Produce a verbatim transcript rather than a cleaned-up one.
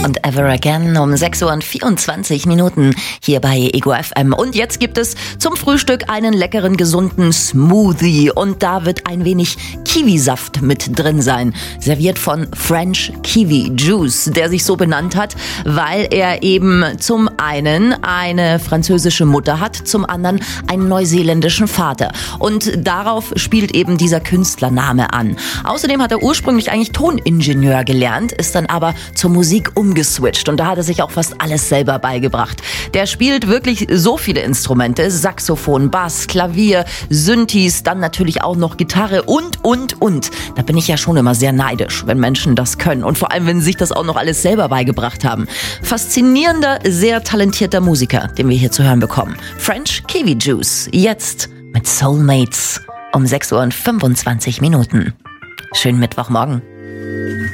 Und Ever Again um sechs Uhr und vierundzwanzig Minuten hier bei Ego F M. Und jetzt gibt es zum Frühstück einen leckeren, gesunden Smoothie. Und da wird ein wenig Kiwisaft mit drin sein. Serviert von French Kiwi Juice, der sich so benannt hat, weil er eben zum einen eine französische Mutter hat, zum anderen einen neuseeländischen Vater. Und darauf spielt eben dieser Künstlername an. Außerdem hat er ursprünglich eigentlich Toningenieur gelernt, ist dann aber zur Musik umgeswitcht und da hat er sich auch fast alles selber beigebracht. Der spielt wirklich so viele Instrumente, Saxophon, Bass, Klavier, Synthes, dann natürlich auch noch Gitarre und, und, und. Da bin ich ja schon immer sehr neidisch, wenn Menschen das können und vor allem, wenn sie sich das auch noch alles selber beigebracht haben. Faszinierender, sehr talentierter Musiker, den wir hier zu hören bekommen. French Kiwi Juice, jetzt mit Soulmates um sechs Uhr und fünfundzwanzig Minuten. Schönen Mittwochmorgen.